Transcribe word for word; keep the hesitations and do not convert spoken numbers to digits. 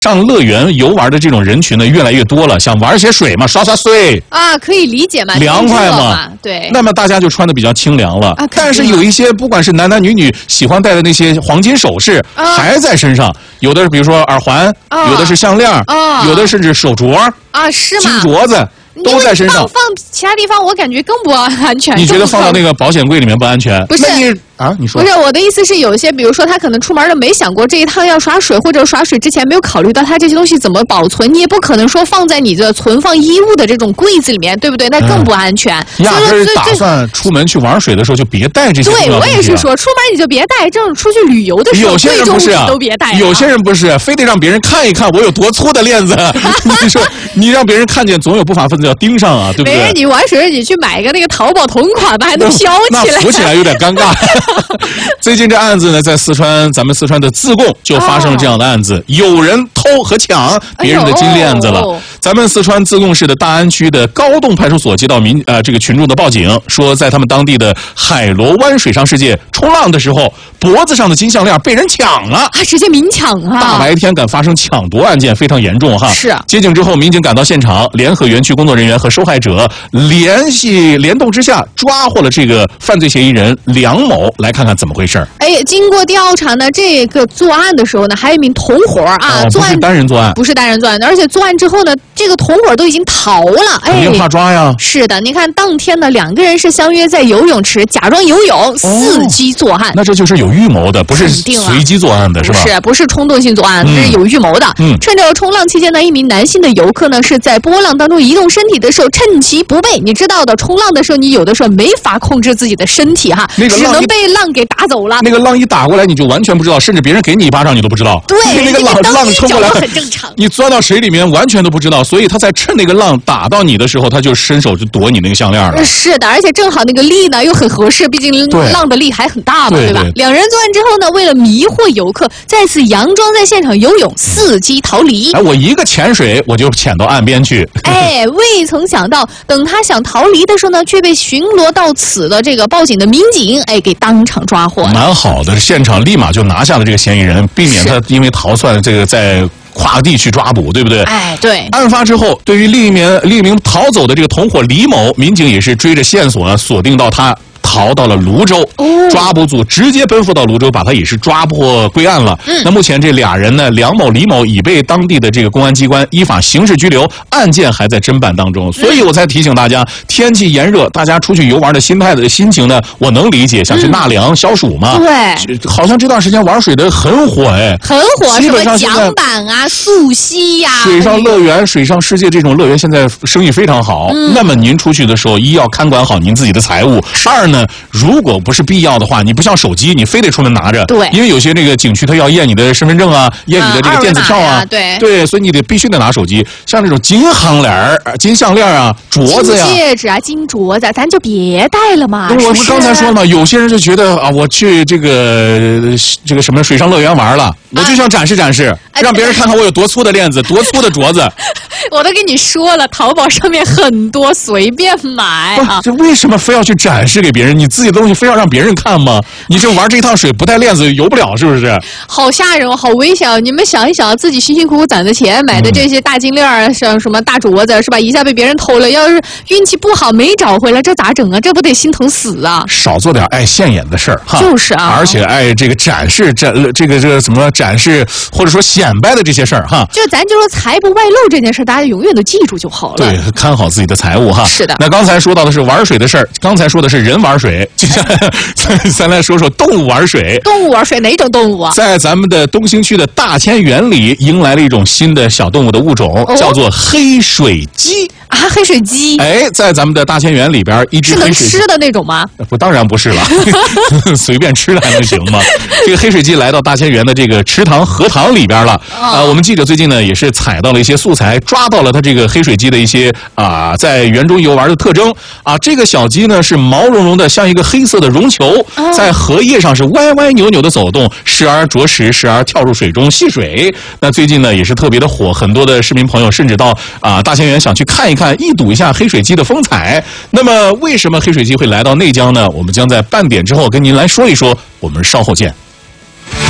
上乐园游玩的这种人群呢越来越多了，想玩些水嘛，刷刷水啊，可以理解嘛， 凉快嘛， 对。 那么大家就穿的比较清凉了。啊、但是有一些不管是男男女女喜欢戴的那些黄金首饰、啊、还在身上，有的比如说耳环，啊、有的是项链，啊、有的甚至手镯啊，是吗？ 金镯子。都在身上， 放放其他地方，我感觉更不安全。 你觉得放到那个保险柜里面不安全？ 不是你啊，你说不是我的意思是，有些比如说他可能出门了没想过这一趟要耍水，或者耍水之前没有考虑到他这些东西怎么保存，你也不可能说放在你的存放衣物的这种柜子里面，对不对？那更不安全。 嗯、压根儿打算出门去玩水的时候就别带这些、啊。 对，我也是说，出门你就别带，正出去旅游的时候， 有些人不是、啊、 都别带。 有些人不是，非得让别人看一看我有多粗的链子。你说你让别人看见，总有不法分子要盯上啊，对不对？ 没人，你玩水你去买个那个淘宝同款吧，还能飘起来。 那浮起来有点尴尬。最近这案子呢，在四川，咱们四川的自贡就发生了这样的案子，哦、有人偷和抢别人的金链子了。哎、咱们四川自贡市的大安区的高洞派出所接到民呃这个群众的报警，说在他们当地的海螺湾水上世界冲浪的时候，脖子上的金项链被人抢了， 啊，直接明抢啊！ 大白天敢发生抢夺案件，非常严重哈。 是、啊。 接警之后，民警赶到现场，联合园区工作人员和受害者联系联动之下，抓获了这个犯罪嫌疑人梁某。来看看怎么回事。 哎，经过调查呢，这个作案的时候呢，还有一名同伙啊， 哦、 作案不是单人作案， 不是单人作案，而且作案之后呢，这个同伙都已经逃了。哎， 肯定怕抓呀。 是的，你看当天呢，两个人是相约在游泳池假装游泳，哦、伺机作案。 那这就是有预谋的，不是随机作案的，是吧？ 不是，不是冲动性作案，这、嗯、是有预谋的。嗯，趁着冲浪期间呢，一名男性的游客呢是在波浪当中移动身体的时候，趁其不备，你知道的，冲浪的时候你有的时候没法控制自己的身体哈， 那个只能被浪给打走了。 那个浪一打过来，你就完全不知道，甚至别人给你一巴掌你都不知道。 对， 那个浪浪冲过来很正常， 你钻到水里面完全都不知道，所以他在趁那个浪打到你的时候，他就伸手就夺你那个项链了。 是的，而且正好那个力呢又很合适，毕竟浪的力还很大嘛， 对, 对吧？两人作案之后呢，为了迷惑游客，再次佯装在现场游泳，伺机逃离。 哎，我一个潜水我就潜到岸边去。 哎，未曾想到，等他想逃离的时候呢，却被巡逻到此的这个报警的民警哎给当场抓获。 蛮好的，现场立马就拿下了这个嫌疑人，避免他因为逃窜这个在跨地去抓捕，对不对？ 哎，对。 案发之后，对于另一名另一名逃走的这个同伙李某，民警也是追着线索锁定到他。逃到了泸州，哦、抓捕组直接奔赴到泸州，把他也是抓获归案了。嗯、那目前这俩人呢，梁某、李某已被当地的这个公安机关依法刑事拘留，案件还在侦办当中。所以我才提醒大家，天气炎热，大家出去游玩的心态的心情呢，我能理解，想去纳凉、嗯、消暑嘛。 对， 好像这段时间玩水的很火哎， 很火，基本上什么桨板啊、溯溪呀、啊、 水上乐园、水上世界这种乐园现在生意非常好。嗯、那么您出去的时候，一要看管好您自己的财物，二呢。如果不是必要的话，你不像手机，你非得出门拿着。 对， 因为有些那个景区它要验你的身份证啊，验你的这个电子票啊。 啊对对，所以你得必须得拿手机。像这种金项链儿、金项链啊、镯子呀、 金戒指啊、金镯子，咱就别戴了嘛。 我们刚才说了嘛，有些人就觉得啊，我去这个这个什么水上乐园玩了，我就想展示展示，啊、让别人看看我有多粗的链子、多粗的镯子。 我都跟你说了，淘宝上面很多，随便买啊。 这为什么非要去展示给别人？你自己的东西非要让别人看吗？你这玩这一趟水不带链子游不了，是不是？ 好吓人，好危险！你们想一想，自己辛辛苦苦攒的钱买的这些大金链儿，像什么大镯子，是吧？一下被别人偷了，要是运气不好没找回来，这咋整啊？这不得心疼死啊！ 少做点爱现眼的事儿哈。 就是啊， 而且爱这个展示展这个这个怎么展示或者说显摆的这些事儿哈。 就咱就说财不外露这件事，大家永远都记住就好了。 对，看好自己的财物哈。 是的。 那刚才说到的是玩水的事儿，刚才说的是人玩水，接下来咱来说说动物玩水。 动物玩水哪种动物啊？ 在咱们的东兴区的大千园里，迎来了一种新的小动物的物种，哦、叫做黑水鸡啊！黑水鸡， 哎，在咱们的大千园里边，一只黑水鸡是能吃的那种吗？ 不，当然不是了，随便吃了还能行吗？这个黑水鸡来到大千园的这个池塘荷塘里边了。啊、呃，我们记者最近呢也是采到了一些素材，抓到了它这个黑水鸡的一些啊、呃、在园中游玩的特征啊。这个小鸡呢是毛茸茸的，像一个黑色的绒球，在荷叶上是歪歪扭扭的走动，时而啄食，时而跳入水中戏水。那最近呢也是特别的火，很多的市民朋友甚至到啊、呃、大千园想去看一看、一睹一下黑水鸡的风采。那么为什么黑水鸡会来到内江呢？我们将在半点之后跟您来说一说，我们稍后见。